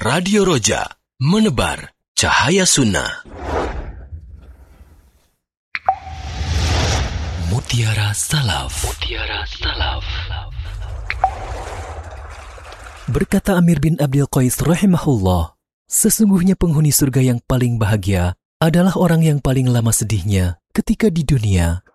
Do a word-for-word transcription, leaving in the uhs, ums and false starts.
Radio Roja, menebar cahaya sunnah. Mutiara Salaf. Mutiara Salaf. Berkata Amir bin Abdul Qais rahimahullah, sesungguhnya penghuni surga yang paling bahagia adalah orang yang paling lama sedihnya ketika di dunia